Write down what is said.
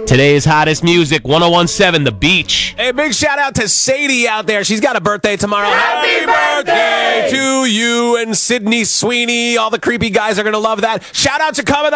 Today's hottest music, 1017 The Beach. Hey, big shout out to Sadie out there. She's got a birthday tomorrow. Happy birthday to you and Sydney Sweeney. All the creepy guys are going to love that. Shout out to coming up.